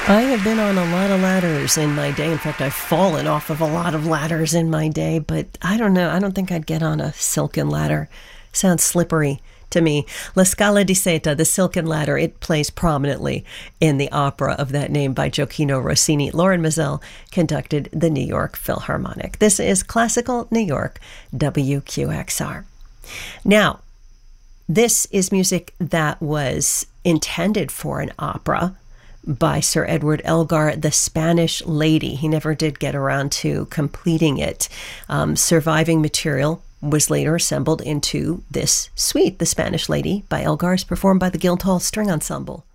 I have been on a lot of ladders in my day. In fact, I've fallen off of a lot of ladders in my day, but I don't know. I don't think I'd get on a silken ladder. Sounds slippery to me. La Scala di Seta, the Silken Ladder, it plays prominently in the opera of that name by Gioacchino Rossini. Lauren Mizell conducted the New York Philharmonic. This is Classical New York, WQXR. Now, this is music that was intended for an opera by Sir Edward Elgar, The Spanish Lady. He never did get around to completing it. Surviving material was later assembled into this suite, The Spanish Lady by Elgar, performed by the Guildhall String Ensemble.